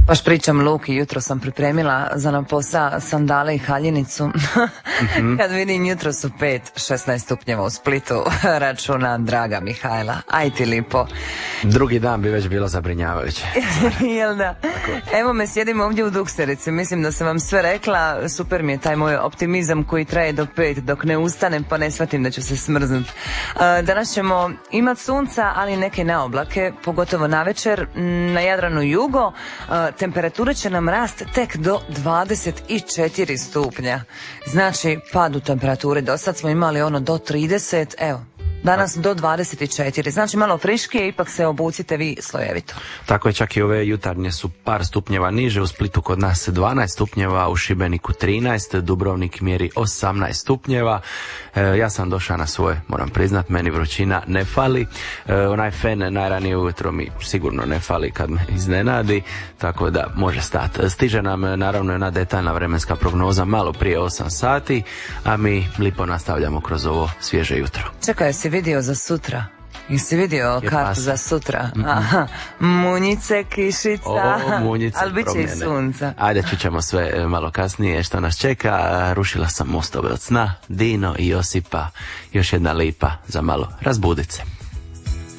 Baš pričam Luki, jutro sam pripremila za na posao sandale i haljinicu. Kad vidim jutro su 5-16 stupnjeva u Splitu, računa draga Mihajla, aj ti lipo. Drugi dan bi već bilo zabrinjavajuće. Jel da? Evo me, sjedim ovdje u dukserici, mislim da sam vam sve rekla, super mi je taj moj optimizam koji traje do 5 dok ne ustanem pa ne shvatim da ću se smrznut. Danas ćemo imati sunca, ali neke naoblake, pogotovo navečer, na Jadranu jugo. Temperature će nam rast tek do 24 stupnja. Znači, pad u temperature. Do sad smo imali ono do 30, evo. Danas do 24, znači malo friškije, ipak se obucite vi slojevito. Tako je, čak i ove jutarnje su par stupnjeva niže, u Splitu kod nas 12 stupnjeva, u Šibeniku 13, Dubrovnik mjeri 18 stupnjeva. Ja sam došao na svoje, moram priznat, meni vrućina ne fali. Onaj fen najranije ujutro mi sigurno ne fali kad me iznenadi, tako da može stati. Stiže nam naravno jedna detaljna vremenska prognoza malo prije 8 sati, a mi lipo nastavljamo kroz ovo svježe jutro. Čekaj, jesi vidio za sutra? Jesi vidio kartu za sutra? Aha, munjice, kišica, munjice, ali bit će i sunca. Ajde, čućemo sve malo kasnije što nas čeka. Rušila sam mostove od sna, Dino i Josipa, još jedna lipa za malo razbudit se.